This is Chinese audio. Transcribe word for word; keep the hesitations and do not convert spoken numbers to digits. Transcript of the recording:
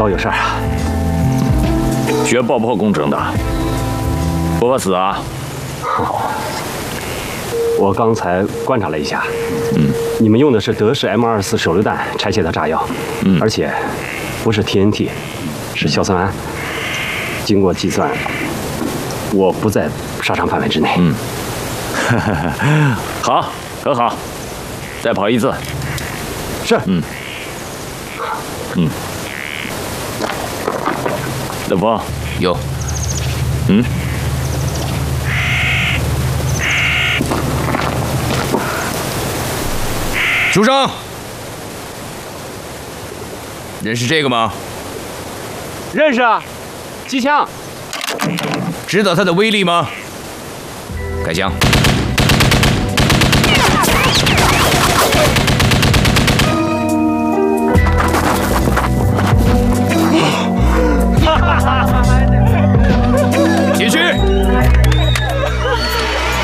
找我有事儿啊？ 学爆破工程的，不怕死啊？ 好。我刚才观察了一下， 嗯， 你们用的是德式 M 二四手榴弹拆卸的炸药， 嗯， 而且不是 T N T， 是硝酸铵。经过计算，我不在杀伤范围之内。 嗯，好，很好，再跑一次。 是。 嗯。嗯。德峰， 有。 嗯。 书生，认识这个吗？ 认识啊，机枪。 知道它的威力吗？开枪。进去。